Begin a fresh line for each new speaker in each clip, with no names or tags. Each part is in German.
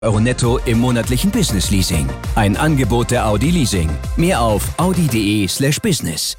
Euro netto im monatlichen Business Leasing. Ein Angebot der Audi Leasing. Mehr auf audi.de/business.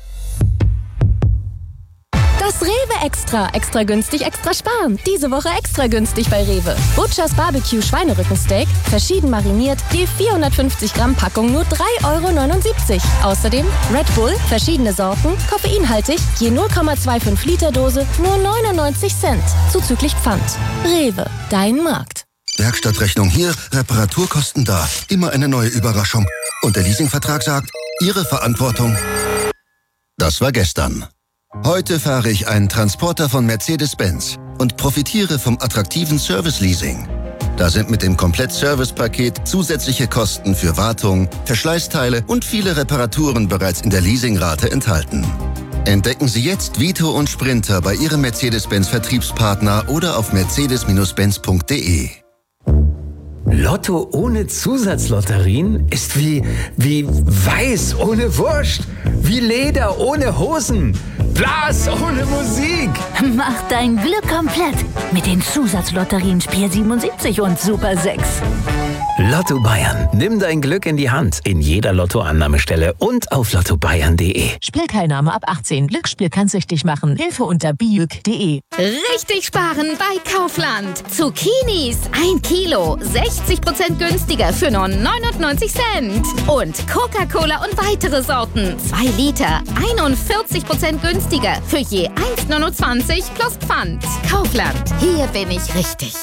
Das Rewe Extra. Extra günstig, extra sparen. Diese Woche extra günstig bei Rewe. Butchers Barbecue Schweinerückensteak, verschieden mariniert, je 450 Gramm Packung nur 3,79 €. Außerdem Red Bull, verschiedene Sorten, koffeinhaltig, je 0,25 Liter Dose, nur 99 Cent. Zuzüglich Pfand. Rewe, dein Markt.
Werkstattrechnung hier, Reparaturkosten da. Immer eine neue Überraschung. Und der Leasingvertrag sagt, Ihre Verantwortung. Das war gestern. Heute fahre ich einen Transporter von Mercedes-Benz und profitiere vom attraktiven Service-Leasing. Da sind mit dem Komplett-Service-Paket zusätzliche Kosten für Wartung, Verschleißteile und viele Reparaturen bereits in der Leasingrate enthalten. Entdecken Sie jetzt Vito und Sprinter bei Ihrem Mercedes-Benz-Vertriebspartner oder auf mercedes-benz.de.
Lotto ohne Zusatzlotterien ist wie Weiß ohne Wurst, wie Leder ohne Hosen, Blas ohne Musik.
Mach dein Glück komplett mit den Zusatzlotterien Spiel 77 und Super 6.
Lotto Bayern. Nimm dein Glück in die Hand. In jeder Lottoannahmestelle und auf lottobayern.de.
Spielteilnahme ab 18. Glücksspiel kann süchtig machen. Hilfe unter biüg.de.
Richtig sparen bei Kaufland. Zucchinis 1 Kilo, 60% günstiger für nur 99 Cent. Und Coca-Cola und weitere Sorten 2 Liter, 41% günstiger für je 1,29 plus Pfand. Kaufland, hier bin ich richtig.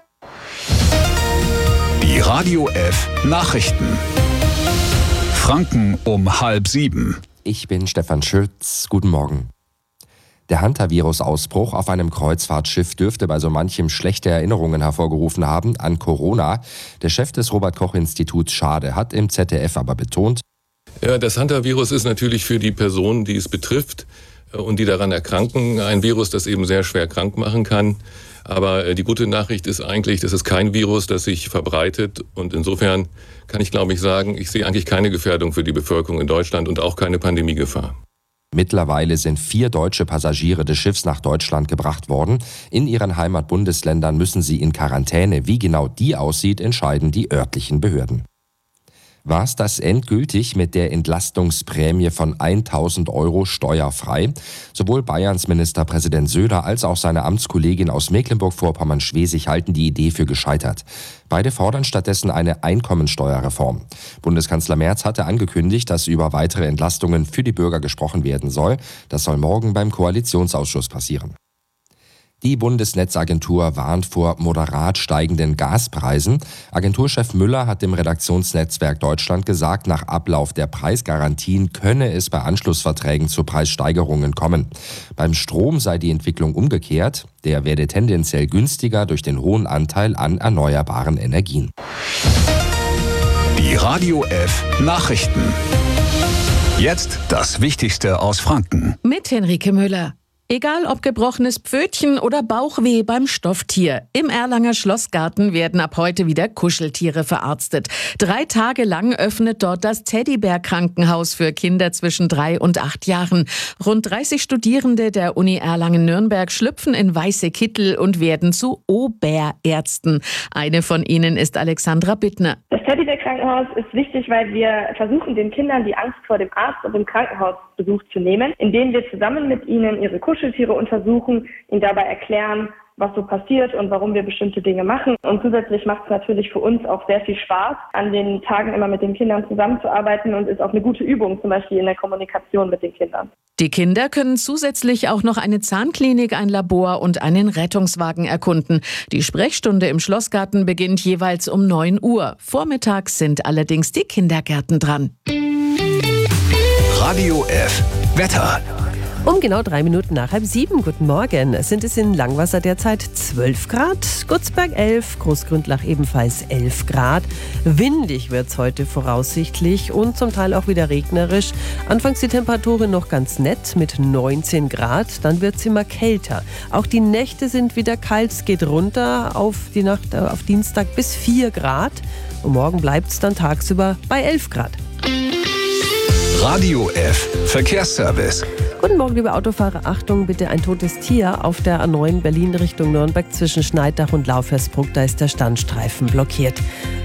Die Radio F Nachrichten. Franken um 6:30.
Ich bin Stefan Schütz. Guten Morgen. Der Hantavirus-Ausbruch auf einem Kreuzfahrtschiff dürfte bei so manchem schlechte Erinnerungen hervorgerufen haben an Corona. Der Chef des Robert-Koch-Instituts Schade hat im ZDF aber betont:
Ja, das Hantavirus ist natürlich für die Personen, die es betrifft und die daran erkranken, ein Virus, das eben sehr schwer krank machen kann. Aber die gute Nachricht ist eigentlich, das ist kein Virus, das sich verbreitet. Und insofern kann ich, glaube ich, sagen, ich sehe eigentlich keine Gefährdung für die Bevölkerung in Deutschland und auch keine Pandemiegefahr.
Mittlerweile sind 4 deutsche Passagiere des Schiffs nach Deutschland gebracht worden. In ihren Heimatbundesländern müssen sie in Quarantäne. Wie genau die aussieht, entscheiden die örtlichen Behörden. War es das endgültig mit der Entlastungsprämie von 1.000 € steuerfrei? Sowohl Bayerns Ministerpräsident Söder als auch seine Amtskollegin aus Mecklenburg-Vorpommern-Schwesig halten die Idee für gescheitert. Beide fordern stattdessen eine Einkommensteuerreform. Bundeskanzler Merz hatte angekündigt, dass über weitere Entlastungen für die Bürger gesprochen werden soll. Das soll morgen beim Koalitionsausschuss passieren. Die Bundesnetzagentur warnt vor moderat steigenden Gaspreisen. Agenturchef Müller hat dem Redaktionsnetzwerk Deutschland gesagt, nach Ablauf der Preisgarantien könne es bei Anschlussverträgen zu Preissteigerungen kommen. Beim Strom sei die Entwicklung umgekehrt. Der werde tendenziell günstiger durch den hohen Anteil an erneuerbaren Energien.
Die Radio F Nachrichten. Jetzt das Wichtigste aus Franken.
Mit Henrike Müller. Egal ob gebrochenes Pfötchen oder Bauchweh beim Stofftier. Im Erlanger Schlossgarten werden ab heute wieder Kuscheltiere verarztet. 3 Tage lang öffnet dort das Teddybär-Krankenhaus für Kinder zwischen 3 und 8 Jahren. Rund 30 Studierende der Uni Erlangen-Nürnberg schlüpfen in weiße Kittel und werden zu Oberärzten. Eine von ihnen ist Alexandra Bittner.
Das Teddybär-Krankenhaus ist wichtig, weil wir versuchen, den Kindern die Angst vor dem Arzt und dem Krankenhausbesuch zu nehmen, indem wir zusammen mit ihnen ihre Kuscheltiere untersuchen, ihnen dabei erklären, was so passiert und warum wir bestimmte Dinge machen. Und zusätzlich macht es natürlich für uns auch sehr viel Spaß, an den Tagen immer mit den Kindern zusammenzuarbeiten und ist auch eine gute Übung, zum Beispiel in der Kommunikation mit den Kindern.
Die Kinder können zusätzlich auch noch eine Zahnklinik, ein Labor und einen Rettungswagen erkunden. Die Sprechstunde im Schlossgarten beginnt jeweils um 9 Uhr. Vormittags sind allerdings die Kindergärten dran.
Radio F Wetter.
Um genau 3 Minuten nach 6:30, guten Morgen, sind es in Langwasser derzeit 12 Grad, Gutzberg 11, Großgründlach ebenfalls 11 Grad. Windig wird es heute voraussichtlich und zum Teil auch wieder regnerisch. Anfangs die Temperaturen noch ganz nett mit 19 Grad, dann wird es immer kälter. Auch die Nächte sind wieder kalt, es geht runter auf die Nacht auf Dienstag bis 4 Grad und morgen bleibt es dann tagsüber bei 11 Grad.
Radio F Verkehrsservice.
Guten Morgen, liebe Autofahrer. Achtung, bitte ein totes Tier auf der A9 Berlin Richtung Nürnberg zwischen Schneidach und Laufhersbruck. Da ist der Standstreifen blockiert.